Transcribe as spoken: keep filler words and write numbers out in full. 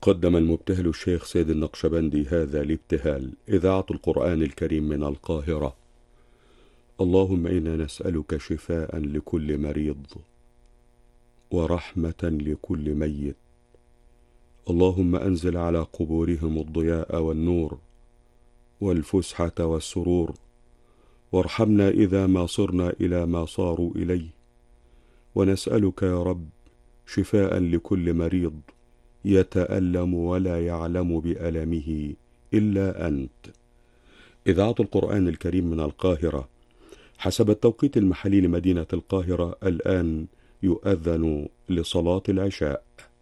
قدم المبتهل الشيخ سيد النقشبندي هذا الابتهال. إذاعة القرآن الكريم من القاهرة. اللهم إنا نسألك شفاء لكل مريض ورحمة لكل ميت. اللهم أنزل على قبورهم الضياء والنور والفسحة والسرور، وارحمنا إذا ما صرنا إلى ما صاروا إليه. ونسألك يا رب شفاء لكل مريض يتألم ولا يعلم بألمه إلا أنت. إذاعة القرآن الكريم من القاهرة. حسب التوقيت المحلي لمدينة القاهرة الآن يؤذن لصلاة العشاء.